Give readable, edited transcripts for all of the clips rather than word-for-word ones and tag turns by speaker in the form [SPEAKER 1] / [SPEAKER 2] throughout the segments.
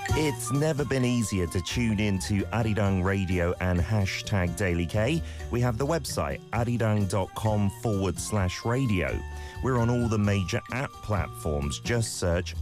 [SPEAKER 1] It's never been easier to tune in to Arirang Radio and hashtag Daily K. We have the website arirang.com/radio. We're on all the major app platforms. Just search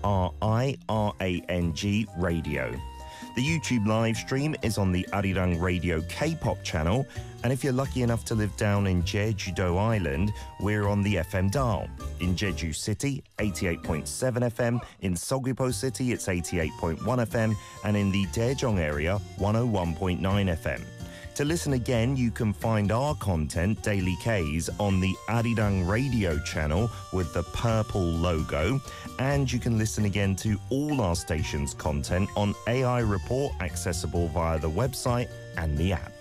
[SPEAKER 1] ARIRANG Radio. The YouTube live stream is on the Arirang Radio K-pop channel, and if you're lucky enough to live down in Jeju-do Island, we're on the FM dial. In Jeju City, 88.7 FM, in Seogwipo City, it's 88.1 FM, and in the Daejeong area, 101.9 FM. To listen again, you can find our content, Daily K's, on the Arirang Radio channel with the purple logo. And you can listen again to all our station's content on AI Report, accessible via the website and the app.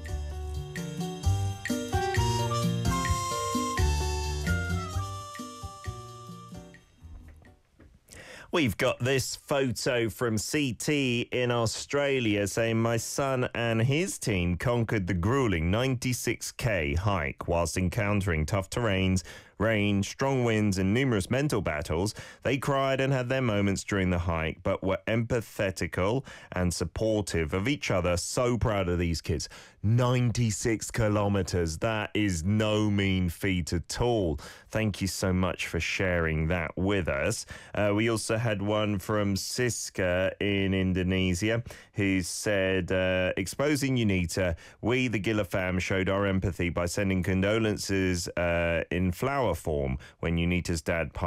[SPEAKER 1] We've got this photo from CT in Australia saying my son and his team conquered the grueling 96k hike whilst encountering tough terrains, rain, strong winds and numerous mental battles. They cried and had their moments during the hike, but were empathetical and supportive of each other. So proud of these kids. 96 kilometres. That is no mean feat at all. Thank you so much for sharing that with us. We also had one from Siska in Indonesia who said, exposing UNITA, we, the Gila fam, showed our empathy by sending condolences in flower form when UNITA's dad passed